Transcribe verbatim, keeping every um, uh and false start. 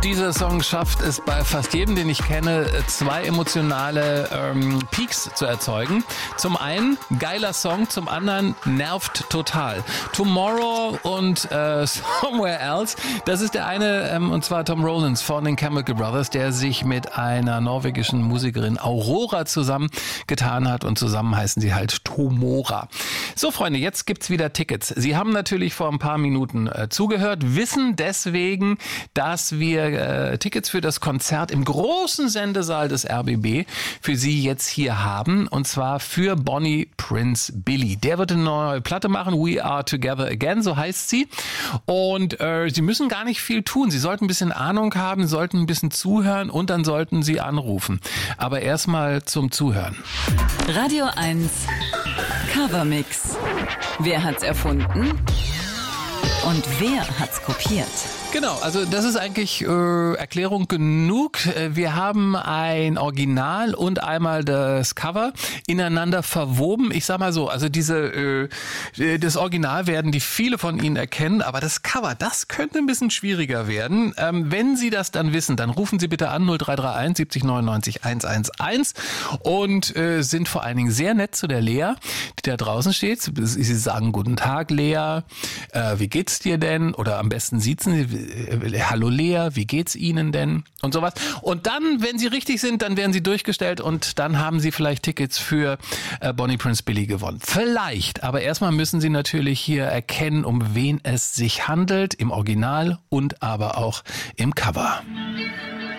Dieser Song schafft es bei fast jedem, den ich kenne, zwei emotionale ähm, Peaks zu erzeugen. Zum einen geiler Song, zum anderen nervt total. Tomorrow und äh, Somewhere Else, das ist der eine, ähm, und zwar Tom Rollins von den Chemical Brothers, der sich mit einer norwegischen Musikerin Aurora zusammengetan hat und zusammen heißen sie halt Tomora. So Freunde, jetzt gibt's wieder Tickets. Sie haben natürlich vor ein paar Minuten äh, zugehört, wissen deswegen, dass wir äh, Tickets für das Konzert im großen Sendesaal des R B B für Sie jetzt hier haben, und zwar für Bonnie Prince Billy. Der wird eine neue Platte machen, We Are Together Again, so heißt sie. Und äh, Sie müssen gar nicht viel tun. Sie sollten ein bisschen Ahnung haben, sollten ein bisschen zuhören und dann sollten Sie anrufen. Aber erstmal zum Zuhören. Radio eins Covermix. Wer hat's erfunden? Und wer hat's kopiert? Genau, also das ist eigentlich äh, Erklärung genug. Wir haben ein Original und einmal das Cover ineinander verwoben. Ich sag mal so, also diese äh, das Original werden die viele von Ihnen erkennen, aber das Cover, das könnte ein bisschen schwieriger werden. Ähm, wenn Sie das dann wissen, dann rufen Sie bitte an null drei drei eins siebzig neunundneunzig hundertelf und äh, sind vor allen Dingen sehr nett zu der Lea, die da draußen steht. Sie sagen guten Tag, Lea, äh, wie geht's dir denn? Oder am besten siezen Sie, hallo Lea, wie geht's Ihnen denn? Und sowas. Und dann, wenn Sie richtig sind, dann werden Sie durchgestellt und dann haben Sie vielleicht Tickets für äh, Bonnie Prince Billy gewonnen. Vielleicht, aber erstmal müssen Sie natürlich hier erkennen, um wen es sich handelt, im Original und aber auch im Cover.